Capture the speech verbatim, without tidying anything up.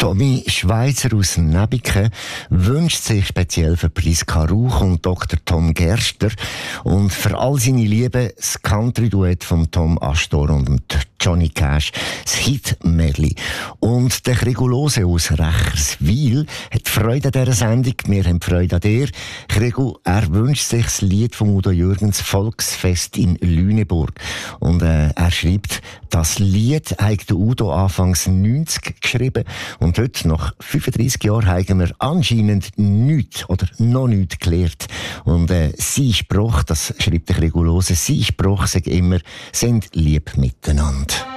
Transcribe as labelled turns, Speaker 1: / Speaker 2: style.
Speaker 1: Tommy Schweizer aus Nebiken wünscht sich speziell für Priska Rauch und Doktor Tom Gerster und für all seine Liebe das Country-Duett von Tom Astor und Johnny Cash, das Hit-Medley. Und der Krigulose aus Recherswil hat Freude an dieser Sendung. Wir haben Freude an dir. Krigu, er wünscht sich das Lied von Udo Jürgens «Volksfest in Lüneburg». Und äh, er schreibt, das Lied hat Udo anfangs neunzig geschrieben und heute, nach fünfunddreissig Jahren, haben wir anscheinend nichts oder noch nichts gelernt. Und äh, sein Spruch, das schreibt der Krigulose, sein Spruch sagt immer, sind lieb miteinander.